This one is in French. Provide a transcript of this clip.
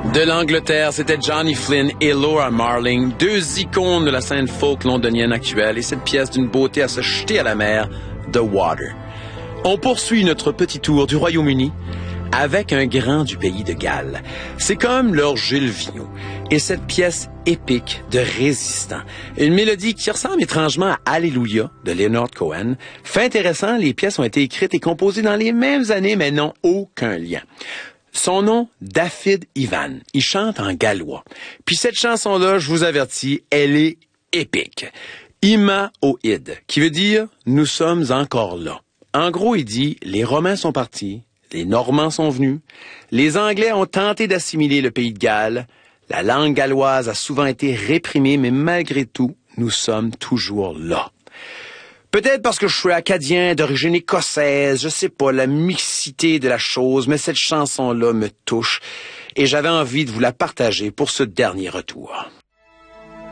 De l'Angleterre, c'était Johnny Flynn et Laura Marling, deux icônes de la scène folk londonienne actuelle, et cette pièce d'une beauté à se jeter à la mer, The Water. On poursuit notre petit tour du Royaume-Uni avec un grand du pays de Galles. C'est comme leur Gilles Vigneault et cette pièce épique de résistant. Une mélodie qui ressemble étrangement à Alléluia de Leonard Cohen. Fait intéressant, les pièces ont été écrites et composées dans les mêmes années, mais n'ont aucun lien. Son nom, Dafydd Ivan. Il chante en gallois. Puis cette chanson-là, je vous avertis, elle est épique. Ima Oid, qui veut dire « Nous sommes encore là ». En gros, il dit « Les Romains sont partis, les Normands sont venus, les Anglais ont tenté d'assimiler le pays de Galles, la langue galloise a souvent été réprimée, mais malgré tout, nous sommes toujours là ». Peut-être parce que je suis acadien d'origine écossaise, je sais pas, la mixité de la chose, mais cette chanson-là me touche et j'avais envie de vous la partager pour ce dernier retour.